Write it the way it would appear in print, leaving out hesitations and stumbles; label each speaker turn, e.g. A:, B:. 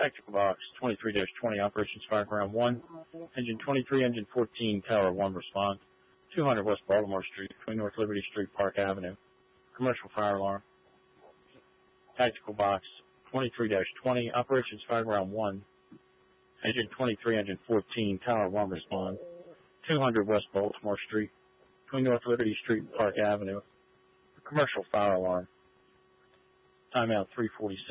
A: Tactical Box 23-20, Operations Fire Ground 1, Engine 23, Engine 14, Tower 1, respond. 200 West Baltimore Street, between North Liberty Street, Park Avenue. Commercial fire alarm. Tactical Box 23-20, Operations Fire Ground 1, Engine 23, Engine 14, Tower 1, respond. 200 West Baltimore Street, between North Liberty Street and Park Avenue. Commercial fire alarm. Timeout 346.